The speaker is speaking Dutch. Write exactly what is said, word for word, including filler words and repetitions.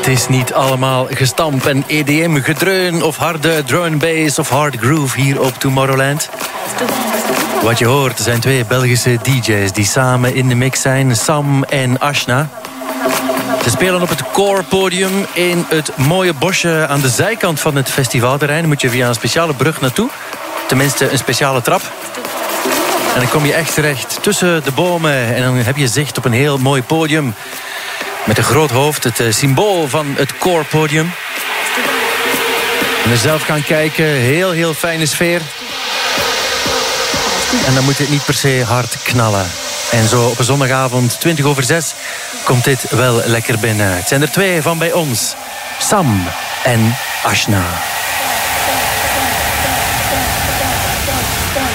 Het is niet allemaal gestamp en E D M, gedreun of harde drone bass of hard groove hier op Tomorrowland. Wat je hoort zijn twee Belgische D J's die samen in de mix zijn, Sam en Ashna. Ze spelen op het Core podium in het mooie bosje aan de zijkant van het festivalterrein. Dan moet je via een speciale brug naartoe. Tenminste, een speciale trap. En dan kom je echt terecht tussen de bomen. En dan heb je zicht op een heel mooi podium. Met een groot hoofd, het symbool van het Core podium. En er zelf gaan kijken, heel heel fijne sfeer. En dan moet het niet per se hard knallen. En zo op een zondagavond, twintig over zes, komt dit wel lekker binnen. Het zijn er twee van bij ons. Sam en Ashna.